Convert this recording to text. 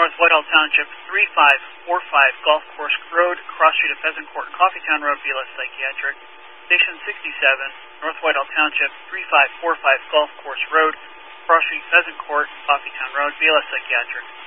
North Whitehall Township, 3545 Golf Course Road, cross street of Pheasant Court, Coffeetown Road, BLS Psychiatric. Station 67, North Whitehall Township, 3545 Golf Course Road, cross street Pheasant Court, Coffeetown Road, BLS Psychiatric.